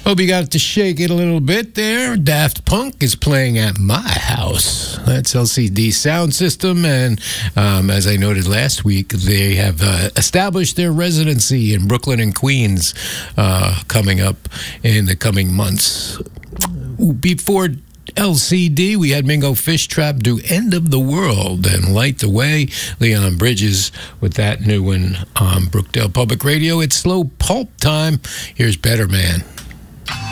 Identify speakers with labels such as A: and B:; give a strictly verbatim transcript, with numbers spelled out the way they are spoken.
A: Hope you got to shake it a little bit there. Daft Punk is playing at my house. That's L C D Sound System, and um, as I noted last week, they have uh, established their residency in Brooklyn and Queens uh, coming up in the coming months. Before L C D, we had Mingo Fish Trap do End of the World and Light the Way. Leon Bridges with that new one on Brookdale Public Radio. It's slow pulp time. Here's Better Man.